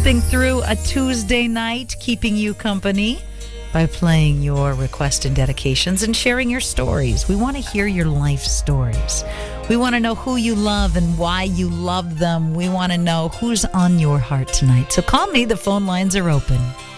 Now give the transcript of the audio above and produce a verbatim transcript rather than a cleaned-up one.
slipping through a Tuesday night, keeping you company by playing your request and dedications and sharing your stories. We want to hear your life stories. We want to know who you love and why you love them. We want to know who's on your heart tonight. So call me. The phone lines are open.